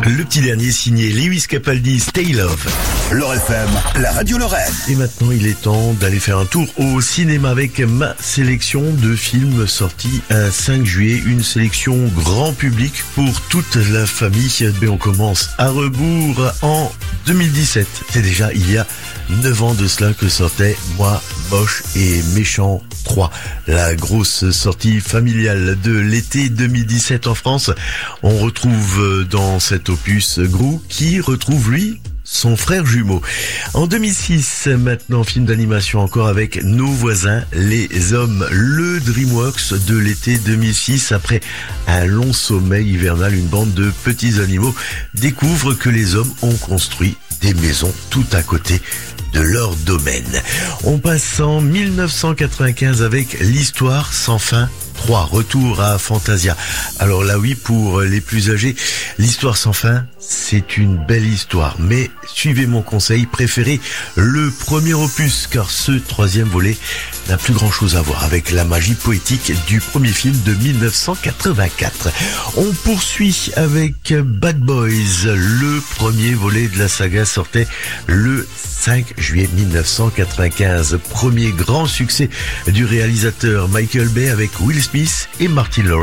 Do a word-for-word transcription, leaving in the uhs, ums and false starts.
Le petit dernier signé Lewis Capaldi, Stay Love. Lore F M, la radio Lorraine. Et maintenant, il est temps d'aller faire un tour au cinéma avec ma sélection de films sortis un cinq juillet. Une sélection grand public pour toute la famille. Mais on commence à rebours en deux mille dix-sept. C'est déjà il y a neuf ans de cela que sortait Moi, Moche et Méchant trois. La grosse sortie familiale de l'été deux mille dix-sept en France. On retrouve dans cet opus Gru qui retrouve lui son frère jumeau. En deux mille six, maintenant, film d'animation encore avec Nos voisins, les hommes, le DreamWorks de l'été deux mille six. Après un long sommeil hivernal, une bande de petits animaux découvre que les hommes ont construit des maisons tout à côté de leur domaine. On passe en mille neuf cent quatre-vingt-quinze avec L'Histoire sans fin trois, retour à Fantasia. Alors là oui, pour les plus âgés, L'Histoire sans fin, c'est une belle histoire, mais suivez mon conseil, préférez le premier opus, car ce troisième volet n'a plus grand chose à voir avec la magie poétique du premier film de mille neuf cent quatre-vingt-quatre. On poursuit avec Bad Boys. Le premier volet de la saga sortait le cinq juillet mille neuf cent quatre-vingt-quinze. Premier grand succès du réalisateur Michael Bay avec Will Smith et Martin Lawrence.